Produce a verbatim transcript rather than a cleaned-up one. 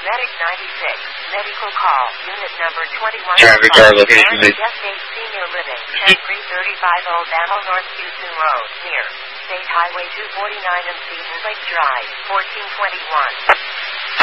Medic ninety-six, medical call, unit number twenty-one. Traffic car location. Estate Senior Living, ten three thirty-five Old Bammel North Houston Road, near State Highway two forty-nine and Seaton Lake Drive, fourteen twenty-one.